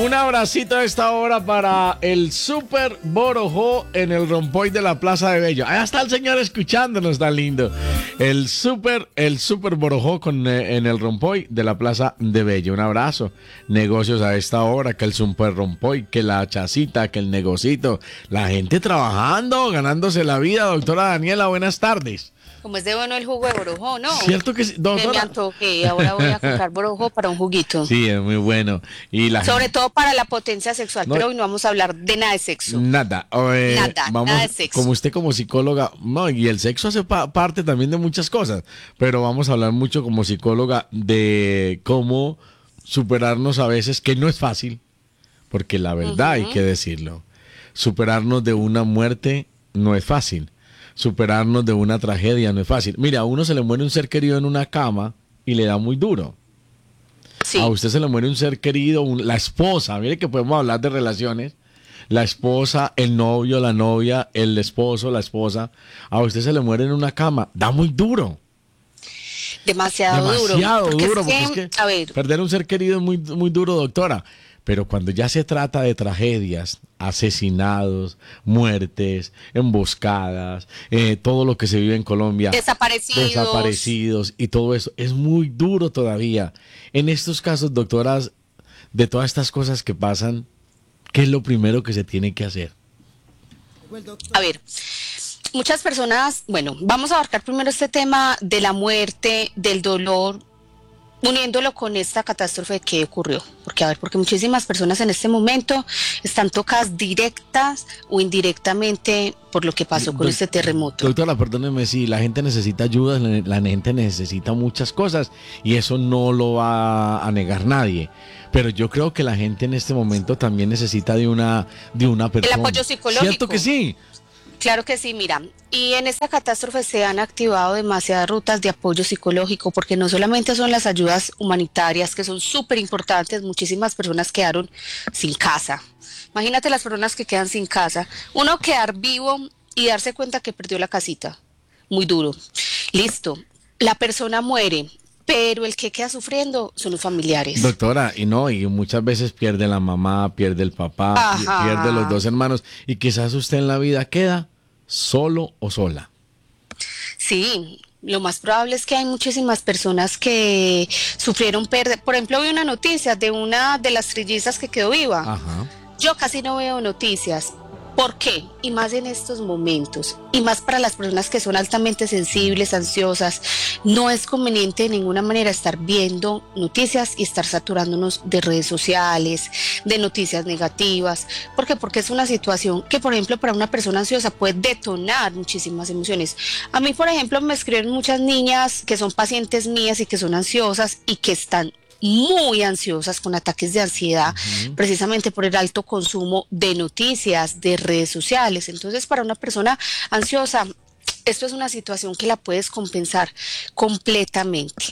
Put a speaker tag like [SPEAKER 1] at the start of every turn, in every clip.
[SPEAKER 1] Un abracito a esta hora para el Super Borojó en el Rompoy de la Plaza de Bello. Allá está el señor escuchándonos, tan lindo. El Super Borojó en el Rompoy de la Plaza de Bello. Un abrazo. Negocios a esta hora, que el Super Rompoy, que la chacita, que el negocito. La gente trabajando, ganándose la vida. Doctora Daniela, buenas tardes.
[SPEAKER 2] Como es de bueno el jugo de borojó, ¿no?
[SPEAKER 1] Cierto que sí, doctora.
[SPEAKER 2] Me antojé, ahora voy a comprar borojó para un juguito.
[SPEAKER 1] Sí, es muy bueno. Y
[SPEAKER 2] sobre todo para la potencia sexual, pero hoy no vamos a hablar de nada de sexo.
[SPEAKER 1] Nada.
[SPEAKER 2] Nada de sexo.
[SPEAKER 1] Como usted como psicóloga, no, y el sexo hace parte también de muchas cosas, pero vamos a hablar mucho como psicóloga de cómo superarnos a veces, que no es fácil, porque la verdad hay que decirlo. Superarnos de una muerte no es fácil. Superarnos de una tragedia no es fácil. Mira, a uno se le muere un ser querido en una cama y le da muy duro. Sí. A usted se le muere un ser querido, la esposa, mire que podemos hablar de relaciones. La esposa, el novio, la novia, el esposo, la esposa. A usted se le muere en una cama, da muy duro.
[SPEAKER 2] Demasiado duro.
[SPEAKER 1] Porque es que a ver, perder un ser querido es muy, muy duro, doctora. Pero cuando ya se trata de tragedias, asesinados, muertes, emboscadas, todo lo que se vive en Colombia, desaparecidos y todo eso, es muy duro todavía. En estos casos, doctoras, de todas estas cosas que pasan, ¿qué es lo primero que se tiene que hacer?
[SPEAKER 2] A ver, muchas personas, bueno, vamos a abarcar primero este tema de la muerte, del dolor, uniéndolo con esta catástrofe que ocurrió, porque muchísimas personas en este momento están tocadas directas o indirectamente por lo que pasó con este terremoto.
[SPEAKER 1] Doctora, perdóneme, si la gente necesita ayuda, la gente necesita muchas cosas y eso no lo va a negar nadie. Pero yo creo que la gente en este momento también necesita de una persona.
[SPEAKER 2] El apoyo psicológico.
[SPEAKER 1] ¿Cierto que sí?
[SPEAKER 2] Claro que sí, mira, y en esta catástrofe se han activado demasiadas rutas de apoyo psicológico, porque no solamente son las ayudas humanitarias, que son súper importantes, muchísimas personas quedaron sin casa. Imagínate las personas que quedan sin casa, uno quedar vivo y darse cuenta que perdió la casita, muy duro. Listo, la persona muere, pero el que queda sufriendo son los familiares.
[SPEAKER 1] Doctora, y muchas veces pierde la mamá, pierde el papá, pierde los dos hermanos, y quizás usted en la vida queda solo o sola.
[SPEAKER 2] Sí, lo más probable es que hay muchísimas personas que sufrieron pérdida. Por ejemplo, vi una noticia de una de las trillizas que quedó viva.
[SPEAKER 1] Ajá.
[SPEAKER 2] Yo casi no veo noticias. ¿Por qué? Y más en estos momentos, y más para las personas que son altamente sensibles, ansiosas, no es conveniente de ninguna manera estar viendo noticias y estar saturándonos de redes sociales, de noticias negativas. ¿Por qué? Porque es una situación que, por ejemplo, para una persona ansiosa puede detonar muchísimas emociones. A mí, por ejemplo, me escriben muchas niñas que son pacientes mías y que son ansiosas y que están muy ansiosas con ataques de ansiedad, precisamente por el alto consumo de noticias, de redes sociales. Entonces, para una persona ansiosa, esto es una situación que la puedes compensar completamente.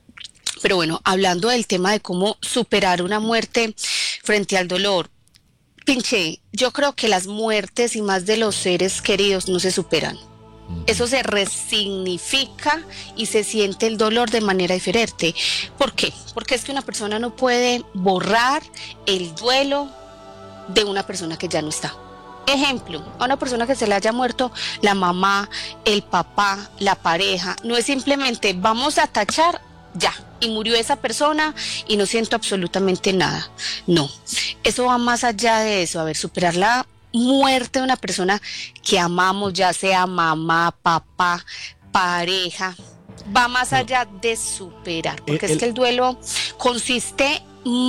[SPEAKER 2] Pero bueno, hablando del tema de cómo superar una muerte frente al dolor, Pinche, yo creo que las muertes y más de los seres queridos no se superan. Eso se resignifica y se siente el dolor de manera diferente. ¿Por qué? Porque es que una persona no puede borrar el duelo de una persona que ya no está. Ejemplo, a una persona que se le haya muerto la mamá, el papá, la pareja, no es simplemente vamos a tachar ya, y murió esa persona y no siento absolutamente nada. No, eso va más allá de eso. A ver, superar la muerte de una persona que amamos, ya sea mamá, papá, pareja, va más allá de superar, porque es que el duelo consiste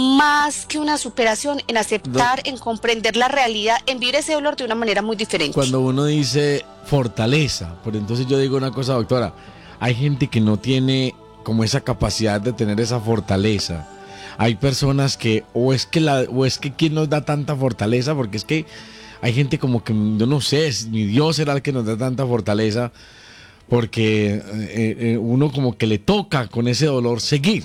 [SPEAKER 2] más que una superación en aceptar, en comprender la realidad, en vivir ese dolor de una manera muy diferente.
[SPEAKER 1] Cuando uno dice fortaleza, pues entonces yo digo una cosa, doctora, hay gente que no tiene como esa capacidad de tener esa fortaleza. Hay personas que o es que quién nos da tanta fortaleza, porque es que hay gente como que, yo no sé, ni Dios será el que nos da tanta fortaleza, porque uno como que le toca con ese dolor seguir.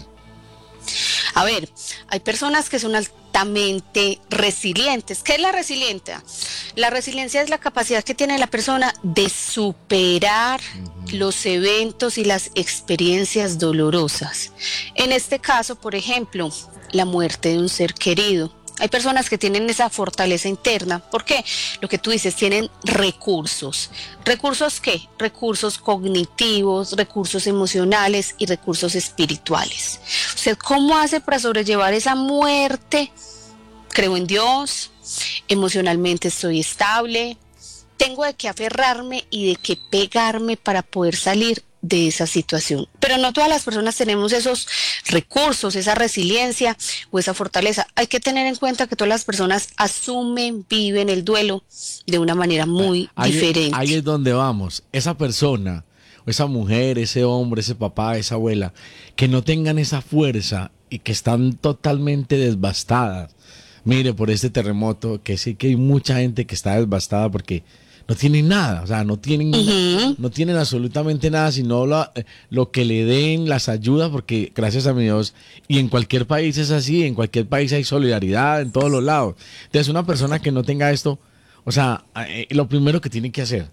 [SPEAKER 2] A ver, hay personas que son altamente resilientes. ¿Qué es la resiliencia? La resiliencia es la capacidad que tiene la persona de superar los eventos y las experiencias dolorosas. En este caso, por ejemplo, la muerte de un ser querido. Hay personas que tienen esa fortaleza interna. ¿Por qué? Lo que tú dices, tienen recursos. ¿Recursos qué? Recursos cognitivos, recursos emocionales y recursos espirituales. ¿Usted cómo hace para sobrellevar esa muerte? Creo en Dios, emocionalmente estoy estable, tengo de qué aferrarme y de qué pegarme para poder salir de esa situación. Pero no todas las personas tenemos esos recursos, esa resiliencia o esa fortaleza. Hay que tener en cuenta que todas las personas asumen, viven el duelo de una manera muy diferente.
[SPEAKER 1] Ahí es donde vamos. Esa persona, o esa mujer, ese hombre, ese papá, esa abuela, que no tengan esa fuerza y que están totalmente devastadas. Mire, por este terremoto, que sí que hay mucha gente que está devastada porque no tienen nada, o sea, no tienen absolutamente nada, sino lo que le den, las ayudas, porque gracias a mi Dios, y en cualquier país es así, en cualquier país hay solidaridad en todos los lados. Entonces, una persona que no tenga esto, o sea, lo primero que tiene que hacer.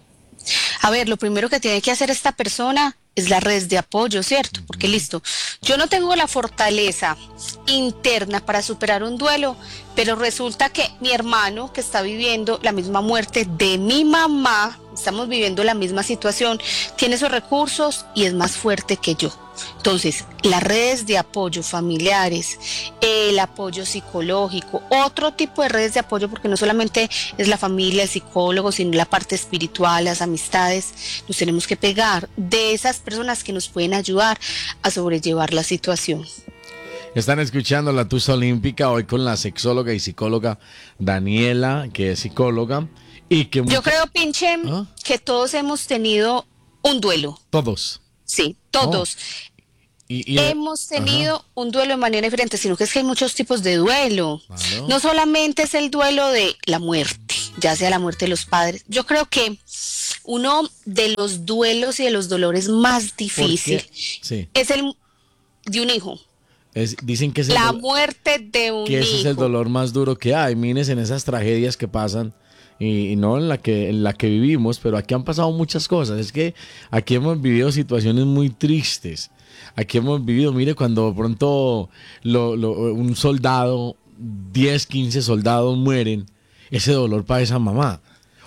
[SPEAKER 2] A ver, lo primero que tiene que hacer esta persona es la red de apoyo, ¿cierto? Porque listo, yo no tengo la fortaleza interna para superar un duelo, pero resulta que mi hermano, que está viviendo la misma muerte de mi mamá, estamos viviendo la misma situación, tiene esos recursos y es más fuerte que yo. Entonces, las redes de apoyo familiares, el apoyo psicológico, otro tipo de redes de apoyo, porque no solamente es la familia, el psicólogo, sino la parte espiritual, las amistades, nos tenemos que pegar de esas personas que nos pueden ayudar a sobrellevar la situación.
[SPEAKER 1] Están escuchando La Tusa Olímpica hoy con la sexóloga y psicóloga Daniela, que es psicóloga. Y que
[SPEAKER 2] yo creo, Pinche, que todos hemos tenido un duelo.
[SPEAKER 1] Todos.
[SPEAKER 2] Sí, todos. Hemos tenido un duelo de manera diferente, sino que es que hay muchos tipos de duelo. Claro. No solamente es el duelo de la muerte, ya sea la muerte de los padres. Yo creo que uno de los duelos y de los dolores más difíciles es el de un hijo.
[SPEAKER 1] Dicen que es
[SPEAKER 2] la muerte de un hijo.
[SPEAKER 1] Que ese es el dolor más duro que hay. Mires en esas tragedias que pasan. Y no en la que vivimos, pero aquí han pasado muchas cosas. Es que aquí hemos vivido situaciones muy tristes. Aquí hemos vivido, mire, cuando de pronto un soldado, 10, 15 soldados mueren, ese dolor para esa mamá.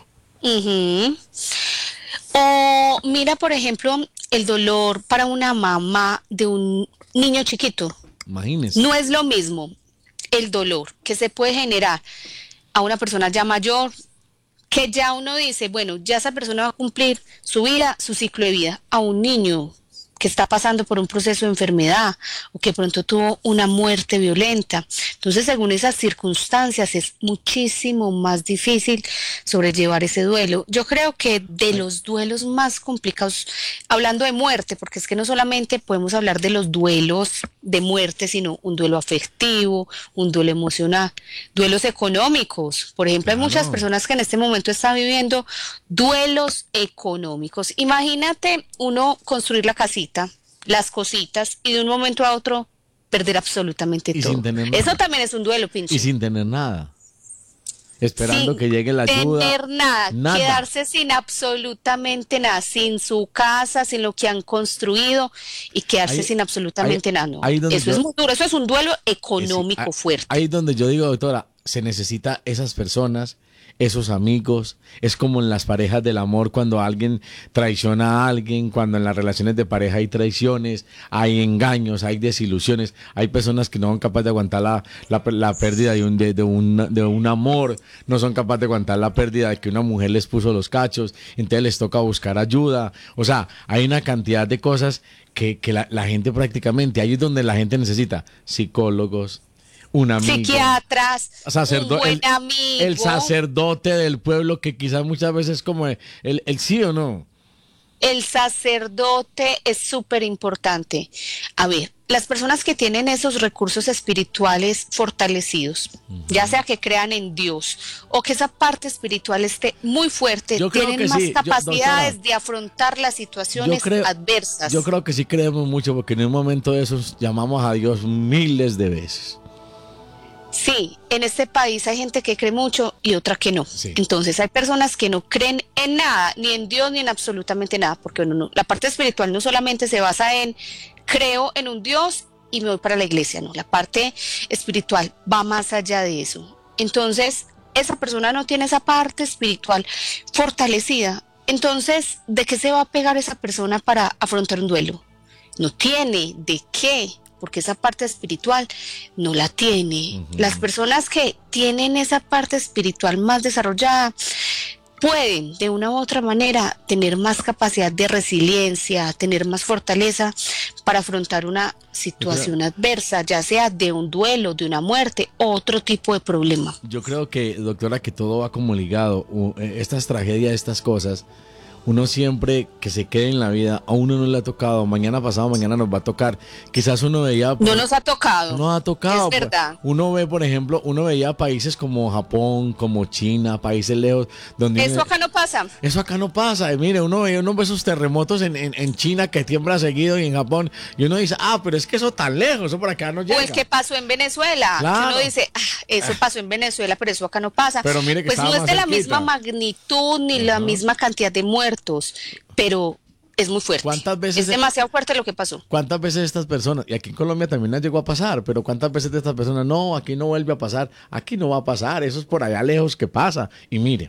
[SPEAKER 2] O mira, por ejemplo, el dolor para una mamá de un niño chiquito.
[SPEAKER 1] Imagínese.
[SPEAKER 2] No es lo mismo el dolor que se puede generar a una persona ya mayor, que ya uno dice, bueno, ya esa persona va a cumplir su vida, su ciclo de vida, a un niño que está pasando por un proceso de enfermedad o que pronto tuvo una muerte violenta. Entonces, según esas circunstancias, es muchísimo más difícil sobrellevar ese duelo. Yo creo que de los duelos más complicados, hablando de muerte, porque es que no solamente podemos hablar de los duelos de muerte, sino un duelo afectivo, un duelo emocional, duelos económicos. Por ejemplo, hay muchas personas que en este momento están viviendo duelos económicos. Imagínate uno construir la casita, las cositas, y de un momento a otro perder absolutamente todo. Eso también es un duelo, Pinche.
[SPEAKER 1] Y sin tener nada. Esperando que llegue la ayuda.
[SPEAKER 2] Sin tener nada, quedarse sin absolutamente nada, sin su casa, sin lo que han construido y quedarse sin absolutamente nada. No. Eso es muy duro, eso es un duelo económico fuerte.
[SPEAKER 1] Ahí es donde yo digo, doctora, se necesita esas personas, esos amigos. Es como en las parejas del amor, cuando alguien traiciona a alguien, cuando en las relaciones de pareja hay traiciones, hay engaños, hay desilusiones, hay personas que no son capaces de aguantar la pérdida de un amor, no son capaces de aguantar la pérdida de que una mujer les puso los cachos, entonces les toca buscar ayuda. O sea, hay una cantidad de cosas que la gente prácticamente, ahí es donde la gente necesita psicólogos, un amigo,
[SPEAKER 2] psiquiatras, un buen amigo,
[SPEAKER 1] el sacerdote del pueblo, que quizás muchas veces es como el sí o no.
[SPEAKER 2] El sacerdote es súper importante. A ver, las personas que tienen esos recursos espirituales fortalecidos, ya sea que crean en Dios o que esa parte espiritual esté muy fuerte, tienen más capacidades de afrontar las situaciones adversas.
[SPEAKER 1] Yo creo que sí creemos mucho, porque en un momento de esos llamamos a Dios miles de veces.
[SPEAKER 2] Sí, en este país hay gente que cree mucho y otra que no. Sí. Entonces hay personas que no creen en nada, ni en Dios, ni en absolutamente nada, porque la parte espiritual no solamente se basa en creo en un Dios y me voy para la iglesia, no, la parte espiritual va más allá de eso. Entonces, esa persona no tiene esa parte espiritual fortalecida. Entonces, ¿de qué se va a pegar esa persona para afrontar un duelo? No tiene de qué, porque esa parte espiritual no la tiene. Las personas que tienen esa parte espiritual más desarrollada pueden de una u otra manera tener más capacidad de resiliencia, tener más fortaleza para afrontar una situación adversa, ya sea de un duelo, de una muerte o otro tipo de problema.
[SPEAKER 1] Yo creo que, doctora, que todo va como ligado. Estas tragedias, estas cosas, uno siempre que se quede en la vida, a uno no le ha tocado, mañana pasado, mañana nos va a tocar. Quizás uno veía...
[SPEAKER 2] No nos ha tocado.
[SPEAKER 1] No ha tocado.
[SPEAKER 2] Es verdad.
[SPEAKER 1] Uno ve, por ejemplo, uno veía países como Japón, como China, países lejos, donde...
[SPEAKER 2] Eso acá no pasa.
[SPEAKER 1] Eso acá no pasa. Y mire, uno ve esos terremotos en China que tiembla seguido y en Japón, y uno dice, pero es que eso tan lejos, eso por acá no llega.
[SPEAKER 2] O el que pasó en Venezuela.
[SPEAKER 1] Claro.
[SPEAKER 2] Que uno dice, eso pasó en Venezuela, pero eso acá no pasa.
[SPEAKER 1] Pero mire que
[SPEAKER 2] pues no es de la
[SPEAKER 1] cerquita.
[SPEAKER 2] misma magnitud ni la misma cantidad de muertos, pero es muy fuerte.
[SPEAKER 1] ¿Cuántas veces
[SPEAKER 2] es demasiado fuerte lo que pasó?
[SPEAKER 1] ¿Cuántas veces estas personas, y aquí en Colombia también les llegó a pasar, pero cuántas veces de estas personas, no, aquí no vuelve a pasar, aquí no va a pasar, eso es por allá lejos que pasa? Y mire.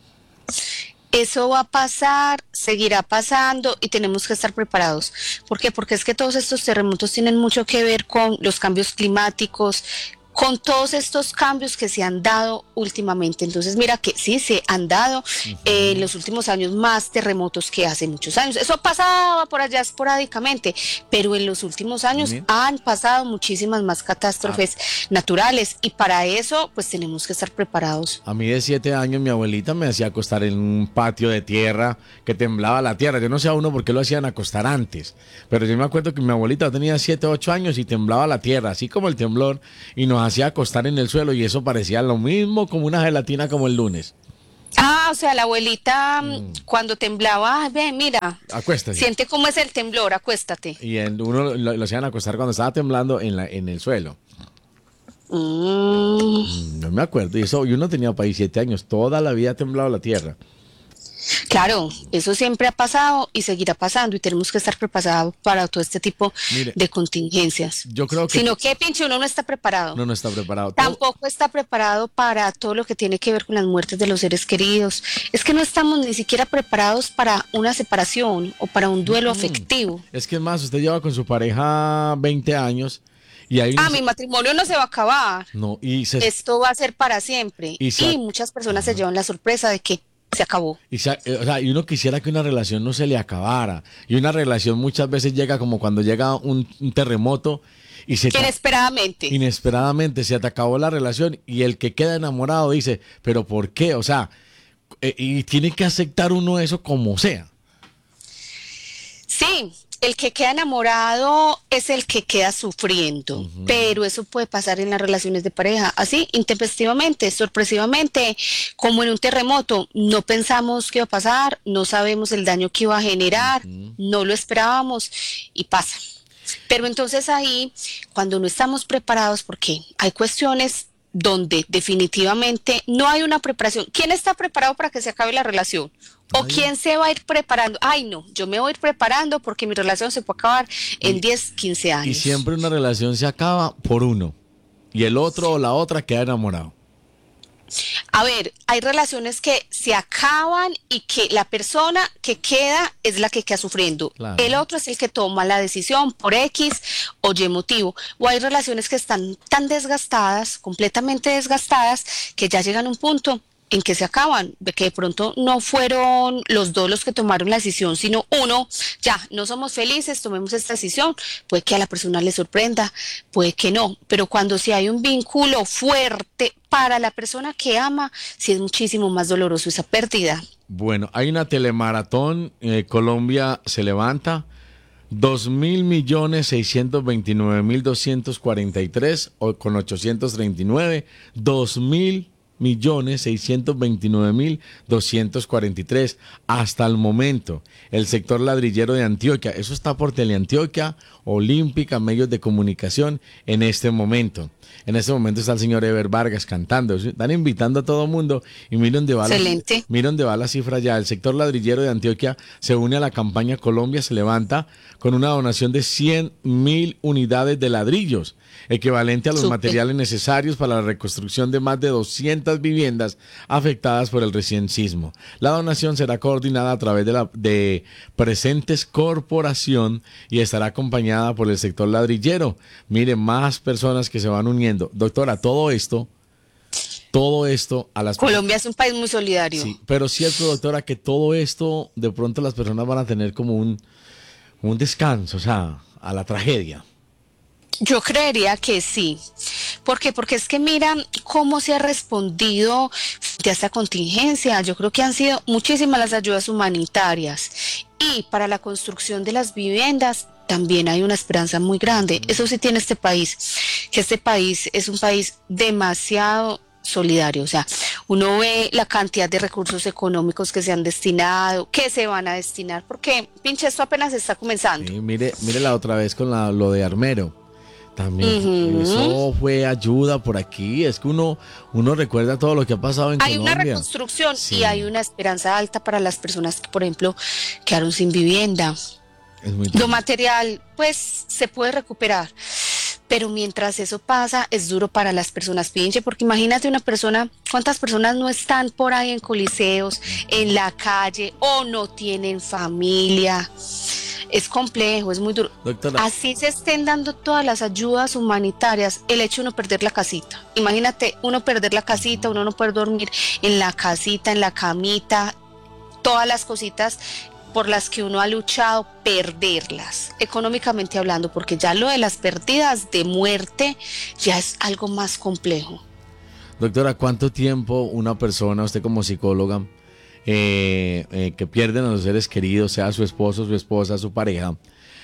[SPEAKER 2] Eso va a pasar, seguirá pasando y tenemos que estar preparados. ¿Por qué? Porque es que todos estos terremotos tienen mucho que ver con los cambios climáticos, con todos estos cambios que se han dado últimamente. Entonces mira que sí, se han dado en los últimos años más terremotos que hace muchos años. Eso pasaba por allá esporádicamente, pero en los últimos años han pasado muchísimas más catástrofes naturales y para eso pues tenemos que estar preparados.
[SPEAKER 1] A mí de 7 años mi abuelita me hacía acostar en un patio de tierra que temblaba la tierra. Yo no sé a uno por qué lo hacían acostar antes, pero yo me acuerdo que mi abuelita tenía 7, 8 años y temblaba la tierra, así como el temblor, y nos hacía acostar en el suelo y eso parecía lo mismo como una gelatina como el lunes.
[SPEAKER 2] O sea, la abuelita cuando temblaba, ve, mira,
[SPEAKER 1] acuéstate.
[SPEAKER 2] Siente cómo es el temblor, acuéstate.
[SPEAKER 1] Y uno lo hacían acostar cuando estaba temblando en el suelo. No me acuerdo. Y uno tenía para ahí 7 años, toda la vida ha temblado la tierra.
[SPEAKER 2] Claro, eso siempre ha pasado y seguirá pasando y tenemos que estar preparados para todo este tipo de contingencias.
[SPEAKER 1] Yo creo que...
[SPEAKER 2] Sino que, pinche, uno no está preparado.
[SPEAKER 1] No está preparado.
[SPEAKER 2] Tampoco está preparado para todo lo que tiene que ver con las muertes de los seres queridos. Es que no estamos ni siquiera preparados para una separación o para un duelo afectivo.
[SPEAKER 1] Es que es más, usted lleva con su pareja 20 años... Y
[SPEAKER 2] mi matrimonio no se va a acabar.
[SPEAKER 1] No,
[SPEAKER 2] esto va a ser para siempre. Y muchas personas se llevan la sorpresa de que se acabó.
[SPEAKER 1] Y uno quisiera que una relación no se le acabara. Y una relación muchas veces llega como cuando llega un terremoto y inesperadamente se te acabó la relación y el que queda enamorado dice, ¿pero por qué? O sea, y tiene que aceptar uno eso como sea.
[SPEAKER 2] Sí, el que queda enamorado es el que queda sufriendo, pero eso puede pasar en las relaciones de pareja, así, intempestivamente, sorpresivamente, como en un terremoto, no pensamos qué iba a pasar, no sabemos el daño que iba a generar, no lo esperábamos y pasa. Pero entonces ahí, cuando no estamos preparados, porque hay cuestiones donde definitivamente no hay una preparación. ¿Quién está preparado para que se acabe la relación? ¿O quién se va a ir preparando? No, yo me voy a ir preparando porque mi relación se puede acabar en 10, 15 años.
[SPEAKER 1] Y siempre una relación se acaba por uno. Y el otro o la otra queda enamorado.
[SPEAKER 2] A ver, hay relaciones que se acaban y que la persona que queda es la que queda sufriendo. Claro. El otro es el que toma la decisión por X o Y motivo. O hay relaciones que están tan desgastadas, completamente desgastadas, que ya llegan a un punto en que se acaban, de que de pronto no fueron los dos los que tomaron la decisión, sino uno, ya, no somos felices, tomemos esta decisión, puede que a la persona le sorprenda, puede que no, pero cuando sí hay un vínculo fuerte para la persona que ama, sí es muchísimo más doloroso esa pérdida.
[SPEAKER 1] Bueno, hay una telemaratón, Colombia se levanta, 2.629.243 con 839, 2.629.243 hasta el momento. El sector ladrillero de Antioquia, eso está por Teleantioquia, Olímpica, medios de comunicación en este momento. En este momento está el señor Ever Vargas cantando. Están invitando a todo el mundo y miren de
[SPEAKER 2] Excelente.
[SPEAKER 1] miren de va la cifra ya. El sector ladrillero de Antioquia se une a la campaña Colombia se levanta con una donación de 100.000 unidades de ladrillos, equivalente a los materiales necesarios para la reconstrucción de más de 200 viviendas afectadas por el recién sismo. La donación será coordinada a través de Presentes Corporación y estará acompañada por el sector ladrillero. Mire, más personas que se van uniendo. Doctora, todo esto a las
[SPEAKER 2] Colombia es un país muy solidario.
[SPEAKER 1] Sí, pero cierto, doctora, que todo esto de pronto las personas van a tener como un descanso, o sea, a la tragedia.
[SPEAKER 2] Yo creería que sí. ¿Por qué? Porque es que mira cómo se ha respondido frente a esta contingencia. Yo creo que han sido muchísimas las ayudas humanitarias. Y para la construcción de las viviendas también hay una esperanza muy grande. Eso sí tiene este país, que este país es un país demasiado solidario. O sea, uno ve la cantidad de recursos económicos que se han destinado, que se van a destinar, porque, pinche, esto apenas está comenzando.
[SPEAKER 1] Sí, mire la otra vez con lo de Armero. También eso fue ayuda por aquí. Es que uno recuerda todo lo que ha pasado en Colombia.
[SPEAKER 2] Hay una reconstrucción y hay una esperanza alta para las personas que, por ejemplo, quedaron sin vivienda. Lo material, pues, se puede recuperar. Pero mientras eso pasa, es duro para las personas, pinche, porque imagínate una persona, ¿cuántas personas no están por ahí en coliseos, en la calle, o no tienen familia? Es complejo, es muy duro.
[SPEAKER 1] Doctora.
[SPEAKER 2] Así se estén dando todas las ayudas humanitarias, el hecho de uno perder la casita. Imagínate, uno perder la casita, uno no poder dormir en la casita, en la camita, todas las cositas por las que uno ha luchado, perderlas, económicamente hablando, porque ya lo de las pérdidas de muerte ya es algo más complejo.
[SPEAKER 1] Doctora, ¿cuánto tiempo una persona, usted como psicóloga, que pierden a los seres queridos, sea su esposo, su esposa, su pareja,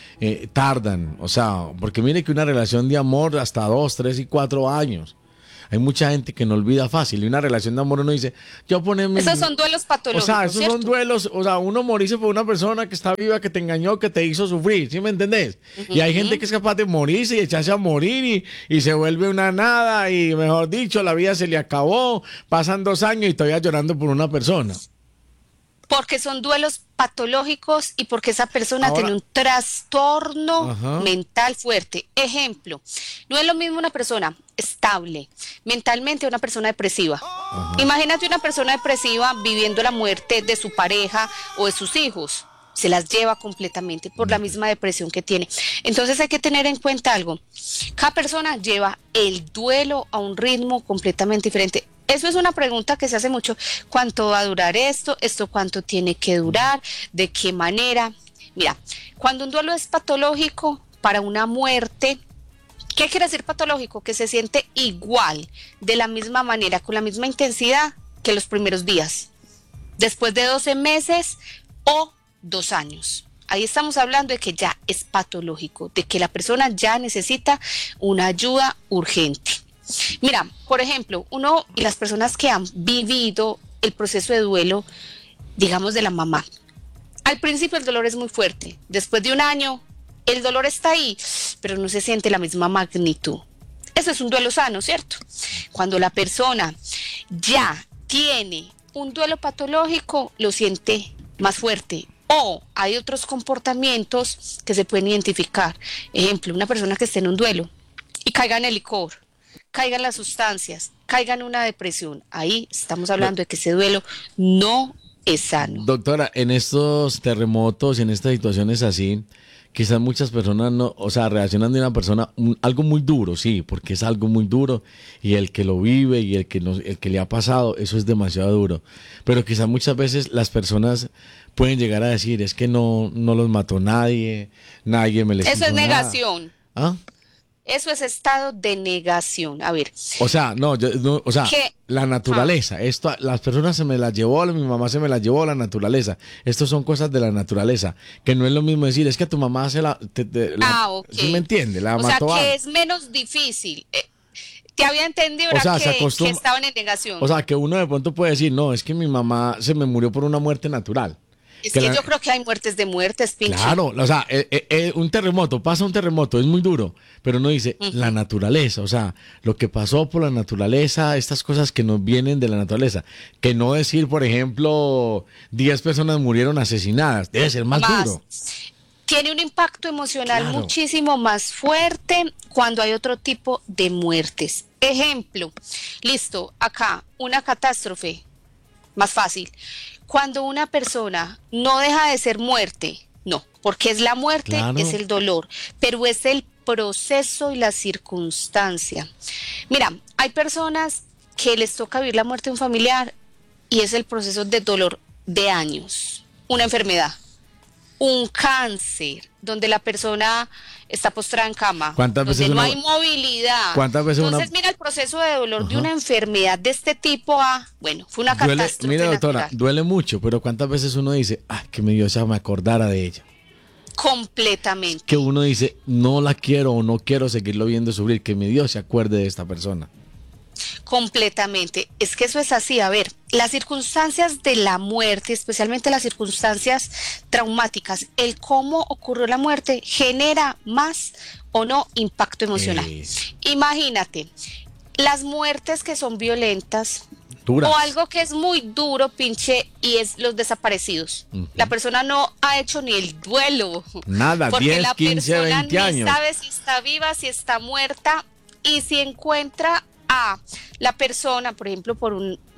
[SPEAKER 1] tardan? O sea, porque mire que una relación de amor hasta 2, 3 y 4 años. Hay mucha gente que no olvida fácil. Y una relación de amor uno dice, yo ponerme...
[SPEAKER 2] Esos son duelos patológicos,
[SPEAKER 1] o sea, esos
[SPEAKER 2] ¿cierto?
[SPEAKER 1] son duelos, o sea, uno morirse por una persona que está viva, que te engañó, que te hizo sufrir, ¿sí me entendés? Y hay gente que es capaz de morirse y echarse a morir y se vuelve una nada y, mejor dicho, la vida se le acabó, pasan 2 años y todavía llorando por una persona.
[SPEAKER 2] Porque son duelos patológicos y porque esa persona tiene un trastorno mental fuerte. Ejemplo, no es lo mismo una persona estable mentalmente a una persona depresiva. Imagínate una persona depresiva viviendo la muerte de su pareja o de sus hijos. Se las lleva completamente por la misma depresión que tiene. Entonces hay que tener en cuenta algo. Cada persona lleva el duelo a un ritmo completamente diferente. Eso es una pregunta que se hace mucho. ¿Cuánto va a durar esto? ¿Esto cuánto tiene que durar? ¿De qué manera? Mira, cuando un duelo es patológico para una muerte, ¿qué quiere decir patológico? Que se siente igual, de la misma manera, con la misma intensidad que los primeros días, después de 12 meses o 2 años. Ahí estamos hablando de que ya es patológico, de que la persona ya necesita una ayuda urgente. Mira, por ejemplo, uno y las personas que han vivido el proceso de duelo, digamos de la mamá, al principio el dolor es muy fuerte, después de 1 año el dolor está ahí, pero no se siente la misma magnitud. Eso es un duelo sano, ¿cierto? Cuando la persona ya tiene un duelo patológico, lo siente más fuerte. O hay otros comportamientos que se pueden identificar. Ejemplo, una persona que esté en un duelo y caiga en el licor, caiga en las sustancias, caiga en una depresión. Ahí estamos hablando de que ese duelo no es sano.
[SPEAKER 1] Doctora, en estos terremotos, en estas situaciones así, quizás muchas personas no, o sea, reaccionan de una persona, algo muy duro, sí, porque es algo muy duro y el que lo vive y el que le ha pasado, eso es demasiado duro. Pero quizás muchas veces las personas pueden llegar a decir, es que no los mató nadie me les hizo
[SPEAKER 2] Eso es
[SPEAKER 1] nada.
[SPEAKER 2] Negación.
[SPEAKER 1] ¿Ah?
[SPEAKER 2] Eso es estado de negación. A ver.
[SPEAKER 1] O sea, la naturaleza. Esto, las personas se me las llevó, mi mamá se me las llevó, la naturaleza. Estos son cosas de la naturaleza. Que no es lo mismo decir, es que tu mamá se la...
[SPEAKER 2] Ok.
[SPEAKER 1] ¿Sí me entiende? La
[SPEAKER 2] o
[SPEAKER 1] mató.
[SPEAKER 2] sea, que es menos difícil. Te había entendido,
[SPEAKER 1] o sea,
[SPEAKER 2] que estaban en negación.
[SPEAKER 1] O sea, que uno de pronto puede decir, no, es que mi mamá se me murió por una muerte natural.
[SPEAKER 2] Es que yo creo que hay muertes de muertes, Pinche.
[SPEAKER 1] Claro, o sea, un terremoto, pasa un terremoto, es muy duro, pero uno dice, la naturaleza, o sea, lo que pasó por la naturaleza, estas cosas que nos vienen de la naturaleza, que no decir, por ejemplo, 10 personas murieron asesinadas, debe ser más duro.
[SPEAKER 2] Tiene un impacto emocional muchísimo más fuerte cuando hay otro tipo de muertes. Ejemplo, listo, acá, una catástrofe, más fácil. Cuando una persona no deja de ser muerte, no, porque es la muerte, es el dolor, pero es el proceso y la circunstancia. Mira, hay personas que les toca vivir la muerte de un familiar y es el proceso de dolor de años, una enfermedad, un cáncer, donde la persona está postrada en cama, donde no hay movilidad. Entonces, mira el proceso de dolor de una enfermedad de este tipo. Bueno, fue una catástrofe.
[SPEAKER 1] Mira, doctora, duele mucho, pero ¿cuántas veces uno dice, que me dio esa, me acordara de ella?
[SPEAKER 2] Completamente.
[SPEAKER 1] Que uno dice, no la quiero o no quiero seguirlo viendo sufrir, que mi Dios se acuerde de esta persona.
[SPEAKER 2] Completamente, es que eso es así. A ver, las circunstancias de la muerte, especialmente las circunstancias traumáticas, el cómo ocurrió la muerte genera más o no impacto emocional. Imagínate, las muertes que son violentas, duras, o algo que es muy duro, Pinche, y es los desaparecidos. La persona no ha hecho ni el duelo.
[SPEAKER 1] Nada, porque 10, 15, 20 años.
[SPEAKER 2] No sabe si está viva, si está muerta, y si encuentra a la persona, por ejemplo, por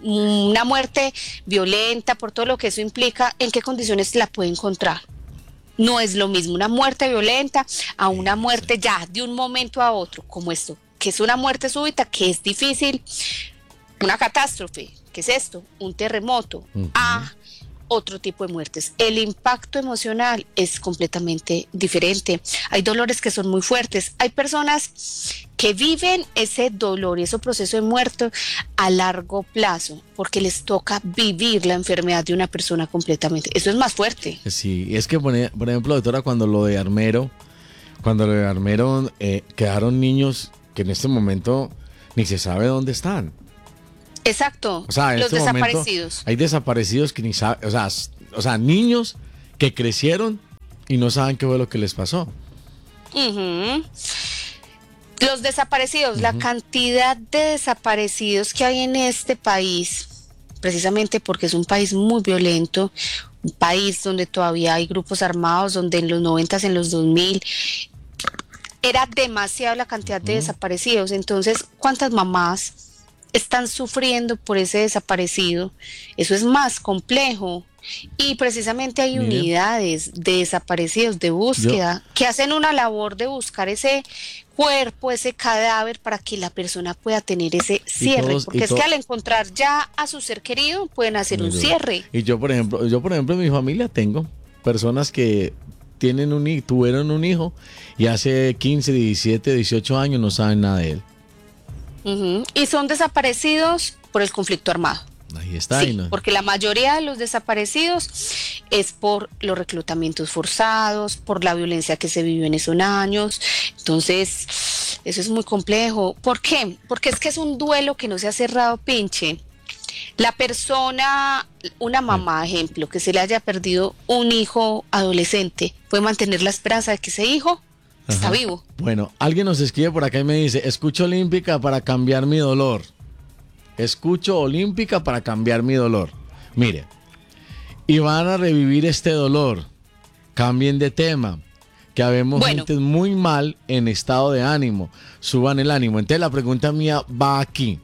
[SPEAKER 2] una muerte violenta, por todo lo que eso implica, ¿en qué condiciones la puede encontrar? No es lo mismo una muerte violenta a una muerte ya de un momento a otro, como esto, que es una muerte súbita, que es difícil, una catástrofe, ¿qué es esto? Un terremoto, a otro tipo de muertes. El impacto emocional es completamente diferente. Hay dolores que son muy fuertes. Hay personas que viven ese dolor y ese proceso de muerte a largo plazo, porque les toca vivir la enfermedad de una persona completamente. Eso es más fuerte.
[SPEAKER 1] Sí, es que, por ejemplo, doctora, cuando lo de Armero, quedaron niños que en este momento ni se sabe dónde están.
[SPEAKER 2] Exacto,
[SPEAKER 1] o sea,
[SPEAKER 2] los desaparecidos.
[SPEAKER 1] Hay desaparecidos que ni saben, o sea, niños que crecieron y no saben qué fue lo que les pasó.
[SPEAKER 2] Los desaparecidos, la cantidad de desaparecidos que hay en este país, precisamente porque es un país muy violento, un país donde todavía hay grupos armados, donde en los 90s, en los 2000, era demasiado la cantidad de desaparecidos. Entonces, ¿cuántas mamás están sufriendo por ese desaparecido? Eso es más complejo. Y precisamente hay unidades de desaparecidos, de búsqueda, que hacen una labor de buscar ese cuerpo, ese cadáver, para que la persona pueda tener ese cierre. Porque es que al encontrar ya a su ser querido, pueden hacer un cierre.
[SPEAKER 1] Y yo, por ejemplo, en mi familia tengo personas que tuvieron un hijo y hace 15, 17, 18 años no saben nada de él.
[SPEAKER 2] Y son desaparecidos por el conflicto armado.
[SPEAKER 1] Ahí está.
[SPEAKER 2] Sí, porque la mayoría de los desaparecidos es por los reclutamientos forzados, por la violencia que se vivió en esos años. Entonces, eso es muy complejo. ¿Por qué? Porque es que es un duelo que no se ha cerrado, Pinche. La persona, una mamá, ejemplo, que se le haya perdido un hijo adolescente, puede mantener la esperanza de que ese hijo está vivo.
[SPEAKER 1] Bueno, alguien nos escribe por acá y me dice, escucho Olímpica para cambiar mi dolor. Escucho Olímpica para cambiar mi dolor. Mire, y van a revivir este dolor. Cambien de tema. Que habemos gente muy mal en estado de ánimo. Suban el ánimo. Entonces la pregunta mía va aquí.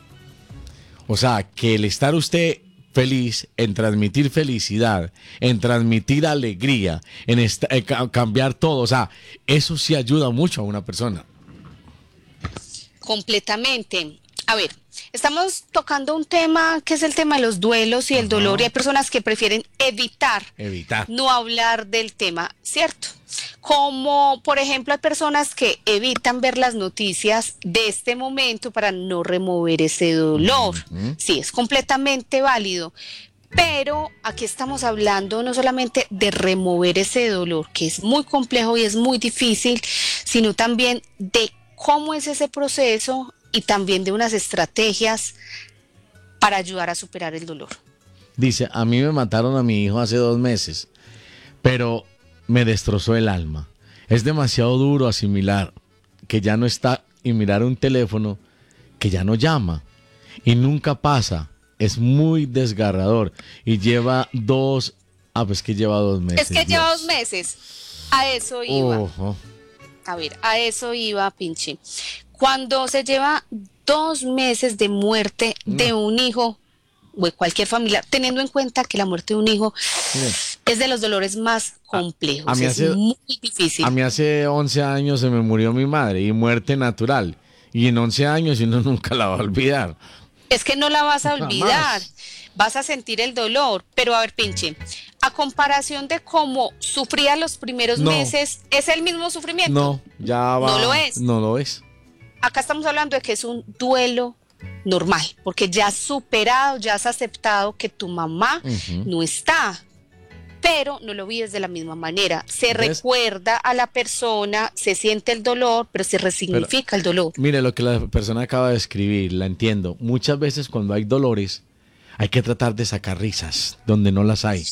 [SPEAKER 1] O sea, que el estar usted feliz, en transmitir felicidad, en transmitir alegría, en cambiar todo, o sea, eso sí ayuda mucho a una persona.
[SPEAKER 2] Completamente. A ver, estamos tocando un tema que es el tema de los duelos y el dolor, y hay personas que prefieren evitar no hablar del tema, ¿cierto? Como, por ejemplo, hay personas que evitan ver las noticias de este momento para no remover ese dolor. Sí, es completamente válido. Pero aquí estamos hablando no solamente de remover ese dolor, que es muy complejo y es muy difícil, sino también de cómo es ese proceso y también de unas estrategias para ayudar a superar el dolor.
[SPEAKER 1] Dice, a mí me mataron a mi hijo hace 2 meses, pero me destrozó el alma. Es demasiado duro asimilar que ya no está y mirar un teléfono que ya no llama y nunca pasa. Es muy desgarrador y lleva pues que lleva 2 meses.
[SPEAKER 2] Es que lleva 2 meses. A eso iba.
[SPEAKER 1] Ojo.
[SPEAKER 2] A ver, a eso iba, pinche. Cuando se lleva 2 meses de muerte de un hijo o de cualquier familiar, teniendo en cuenta que la muerte de un hijo es de los dolores más complejos, es muy difícil.
[SPEAKER 1] A mí hace 11 años se me murió mi madre y muerte natural. Y en 11 años uno nunca la va a olvidar.
[SPEAKER 2] Es que no la vas a olvidar,
[SPEAKER 1] Jamás.
[SPEAKER 2] vas a sentir el dolor, pero a ver, pinche, a comparación de cómo sufría los primeros meses, ¿es el mismo sufrimiento?
[SPEAKER 1] No, ya va.
[SPEAKER 2] No lo es.
[SPEAKER 1] No lo es.
[SPEAKER 2] Acá estamos hablando de que es un duelo normal, porque ya has superado, ya has aceptado que tu mamá no está, pero no lo vives de la misma manera. Se recuerda a la persona, se siente el dolor, pero se resignifica el dolor.
[SPEAKER 1] Mire lo que la persona acaba de escribir, la entiendo. Muchas veces cuando hay dolores, hay que tratar de sacar risas donde no las hay.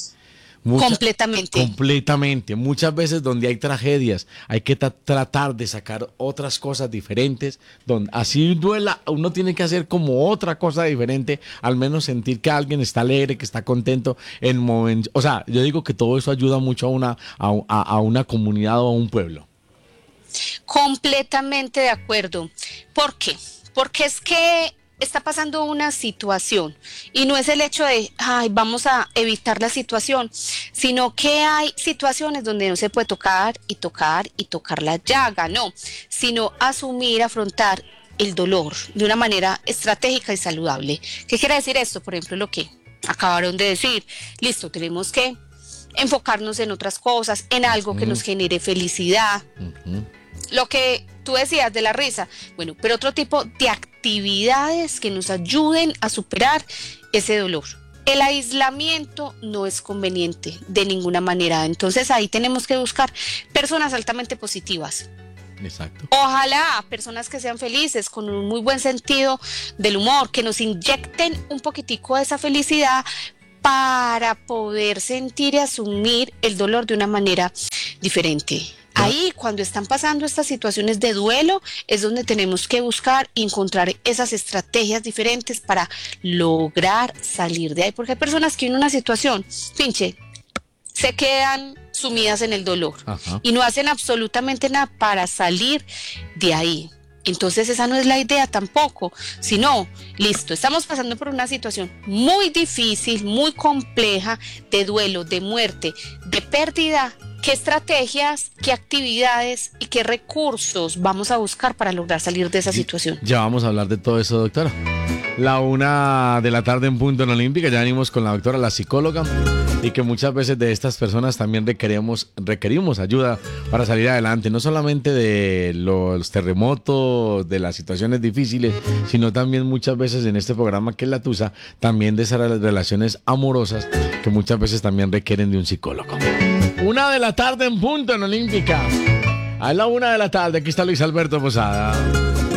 [SPEAKER 1] Completamente. Muchas veces donde hay tragedias, hay que tratar de sacar otras cosas diferentes. Donde así duela, uno tiene que hacer como otra cosa diferente, al menos sentir que alguien está alegre, que está contento en momentos. O sea, yo digo que todo eso ayuda mucho a una comunidad o a un pueblo.
[SPEAKER 2] Completamente de acuerdo. ¿Por qué? Porque es que está pasando una situación y no es el hecho de, ay, vamos a evitar la situación, sino que hay situaciones donde no se puede tocar y tocar y tocar la llaga, no, sino asumir, afrontar el dolor de una manera estratégica y saludable. ¿Qué quiere decir esto? Por ejemplo, lo que acabaron de decir, listo, tenemos que enfocarnos en otras cosas, en algo que nos genere felicidad. Lo que tú decías de la risa, bueno, pero otro tipo de actividades que nos ayuden a superar ese dolor. El aislamiento no es conveniente de ninguna manera, entonces ahí tenemos que buscar personas altamente positivas.
[SPEAKER 1] Exacto.
[SPEAKER 2] Ojalá personas que sean felices, con un muy buen sentido del humor, que nos inyecten un poquitico de esa felicidad para poder sentir y asumir el dolor de una manera diferente. Ahí, cuando están pasando estas situaciones de duelo, es donde tenemos que buscar y encontrar esas estrategias diferentes para lograr salir de ahí. Porque hay personas que en una situación, pinche, se quedan sumidas en el dolor y no hacen absolutamente nada para salir de ahí. Entonces esa no es la idea tampoco, sino, listo, estamos pasando por una situación muy difícil, muy compleja, de duelo, de muerte, de pérdida. ¿Qué estrategias, qué actividades y qué recursos vamos a buscar para lograr salir de esa situación?
[SPEAKER 1] Ya vamos a hablar de todo eso, doctora. 1:00 p.m. en punto en Olímpica, ya venimos con la doctora, la psicóloga, y que muchas veces de estas personas también requerimos ayuda para salir adelante, no solamente de los terremotos, de las situaciones difíciles, sino también muchas veces en este programa que es La Tusa, también de esas relaciones amorosas que muchas veces también requieren de un psicólogo. 1:00 p.m. en punto en Olímpica. A la 1:00 p.m, aquí está Luis Alberto Posada.